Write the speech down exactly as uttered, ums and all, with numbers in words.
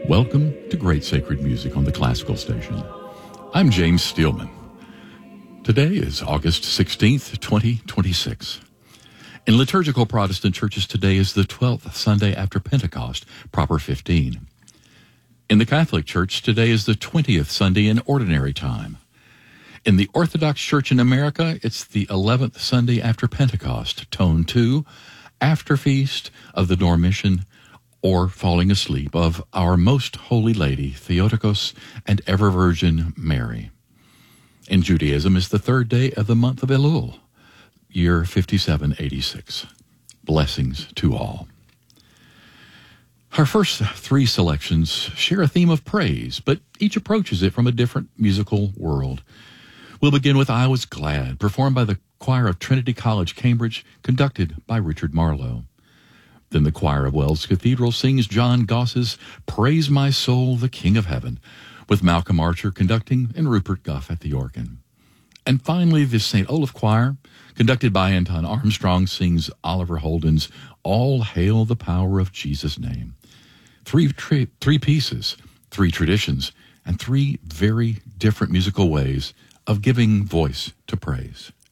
Welcome to Great Sacred Music on the Classical Station. I'm James Steelman. Today is August sixteenth, twenty twenty-six. In liturgical Protestant churches, today is the twelfth Sunday after Pentecost, proper fifteen. In the Catholic Church, today is the twentieth Sunday in Ordinary Time. In the Orthodox Church in America, it's the eleventh Sunday after Pentecost, Tone two, After Feast of the Dormition, or Falling Asleep of Our Most Holy Lady, Theotokos, and Ever Virgin Mary. In Judaism is the third day of the month of Elul, year fifty-seven eighty-six. Blessings to all. Our first three selections share a theme of praise, but each approaches it from a different musical world. We'll begin with I Was Glad, performed by the choir of Trinity College, Cambridge, conducted by Richard Marlowe. Then the choir of Wells Cathedral sings John Goss's Praise My Soul, the King of Heaven, with Malcolm Archer conducting and Rupert Guff at the organ. And finally, the Saint Olaf Choir, conducted by Anton Armstrong, sings Oliver Holden's All Hail the Power of Jesus' Name. Three, tri- three pieces, three traditions, and three very different musical ways of giving voice to praise.